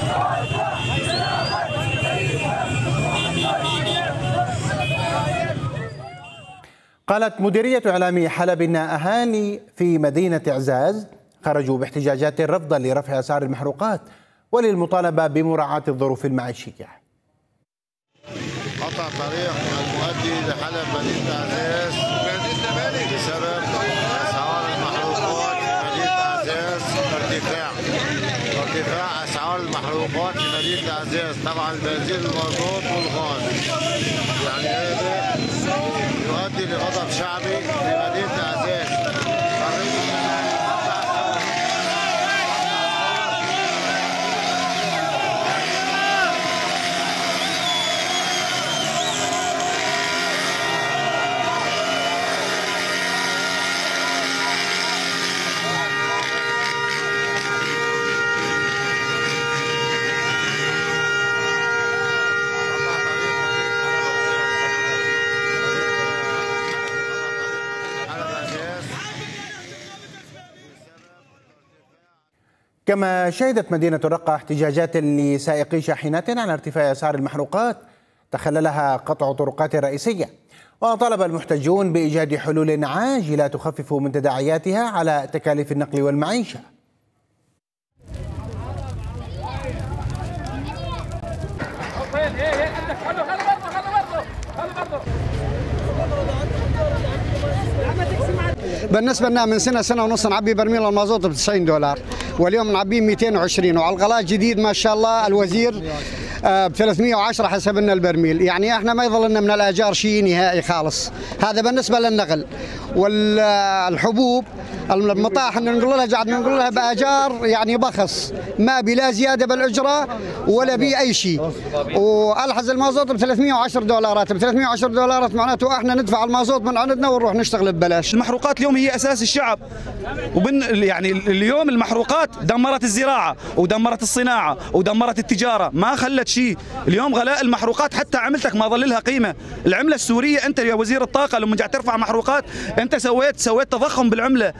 قالت مديرية إعلام حلب إن أهالي في مدينة إعزاز خرجوا باحتجاجات رفضا لرفع أسعار المحروقات وللمطالبة بمراعاة الظروف المعيشية. قطع طريق المؤدي لحلب مدينة إعزاز بسبب أسعار المحروقات في مدينة إعزاز، ارتفاع أسعار المحروقات في مدينة إعزاز، طبعا البنزين المازوت والغاز. يعني هذا يؤدي لغضب شعبي في مدينة إعزاز. كما شهدت مدينة الرقة احتجاجات لسائقي شاحنات على ارتفاع أسعار المحروقات تخللها قطع طرقات رئيسية، وطالب المحتجون بإيجاد حلول عاجلة تخفف من تداعياتها على تكاليف النقل والمعيشة. بالنسبة لنا من سنة ونص نعبي برميل المازوت ب $90 واليوم نعبيه 220، وعلى الغلاء الجديد ما شاء الله الوزير ب 310 حسب لنا البرميل. يعني احنا ما يظل لنا من الاجار شيء نهائي خالص. هذا بالنسبة للنقل. والحبوب المطاحن نقول لها قاعد نقول لها باجار يعني بخس، ما بلا زيادة بالاجرة ولا بي اي شيء. والحز المازوت ب $310، ب $310 معناته احنا ندفع المازوت من عندنا ونروح نشتغل ببلاش. المحروقات اليوم هي اساس الشعب، يعني اليوم المحروقات دمرت الزراعة ودمرت الصناعة ودمرت التجارة، ما خلت شيء. اليوم غلاء المحروقات حتى عملتك ما ظل لها قيمة. العملة السورية انت يا وزير الطاقة لما قاعد ترفع محروقات انت سويت تضخم بالعملة.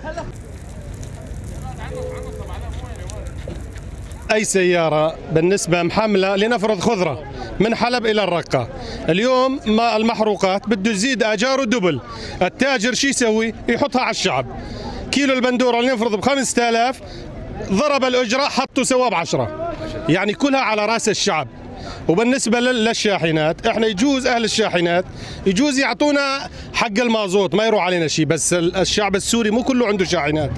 أي سيارة بالنسبة محملة لنفرض خضرة من حلب إلى الرقة، اليوم ما المحروقات بده يزيد آجاره دبل. التاجر شو يسوي؟ يحطها على الشعب. كيلو البندورة اللي نفرض ب5000 ضرب الأجرة حطوا سوا ب10، يعني كلها على رأس الشعب. وبالنسبة للشاحنات احنا يجوز اهل الشاحنات يجوز يعطونا حق المازوت ما يروح علينا شيء، بس الشعب السوري مو كله عنده شاحنات.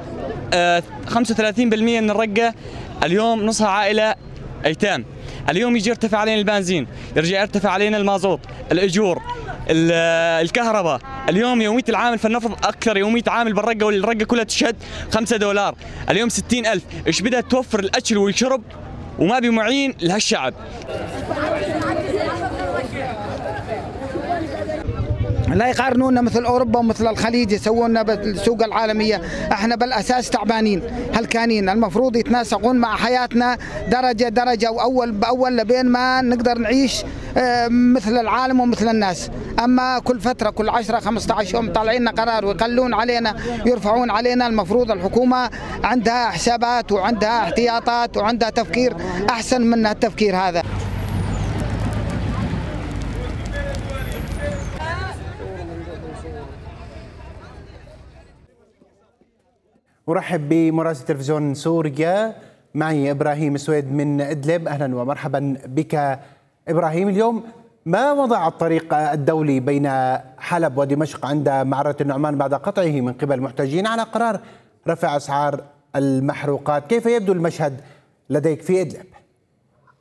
35% من الرقة اليوم نصها عائلة ايتام. اليوم يجي يرتفع علينا البنزين، يرجع يرتفع علينا المازوت، الاجور، الكهرباء. اليوم يومية العامل فلنفرض اكثر يومية عامل بالرقة والرقة كلها تشهد $5، اليوم 60,000. ايش بدها توفر الاكل والشرب وما بمعين لهالشعب. لا يقارنونا مثل اوروبا ومثل الخليج يسوونا بالسوق العالميه، احنا بالاساس تعبانين هلكانين. المفروض يتناسقون مع حياتنا درجه درجه واول باول لبين ما نقدر نعيش مثل العالم ومثل الناس. اما كل فتره كل 10 15 يوم طالعين لنا قرار ويقلون علينا يرفعون علينا. المفروض الحكومه عندها حسابات وعندها احتياطات وعندها تفكير احسن من التفكير هذا. أرحب بمراسل تلفزيون سوريا، معي إبراهيم سويد من إدلب. أهلا ومرحبا بك إبراهيم. اليوم ما وضع الطريق الدولي بين حلب ودمشق عند معرة النعمان بعد قطعه من قبل المحتجين على قرار رفع أسعار المحروقات؟ كيف يبدو المشهد لديك في إدلب؟